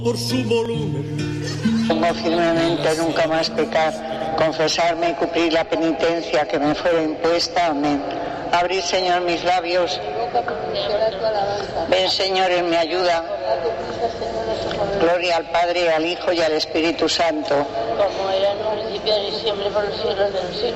por su volumen. Pongo firmemente nunca más pecar, confesarme y cumplir la penitencia que me fuera impuesta. Amén. Abrid, Señor, mis labios. Ven, Señor, en mi ayuda. Gloria al Padre, al Hijo y al Espíritu Santo. Como era en un principio y siempre por los siglos de los siglos.